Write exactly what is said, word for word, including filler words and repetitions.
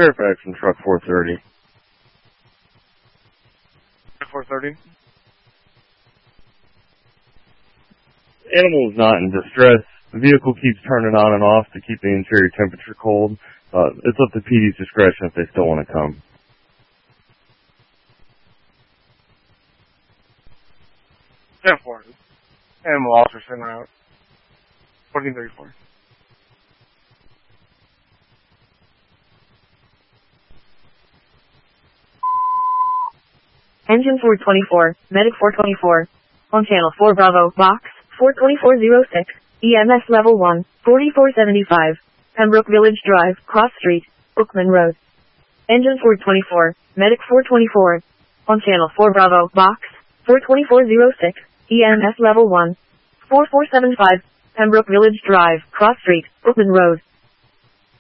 Fairfax and truck four thirty. four thirty. Animal is not in distress. The vehicle keeps turning on and off to keep the interior temperature cold. Uh, it's up to P D's discretion if they still want to come. ten four. Animal officer sent out. fourteen thirty-four. Engine four twenty-four, Medic four twenty-four. On channel four Bravo, box, four twenty-four oh six, E M S level one, forty-four seventy-five. Pembroke Village Drive, Cross Street, Brookman Road. Engine four twenty-four, Medic four twenty-four. On channel four Bravo, box, four twenty-four oh six, E M S level one, forty-four seventy-five. Pembroke Village Drive, Cross Street, Brookman Road.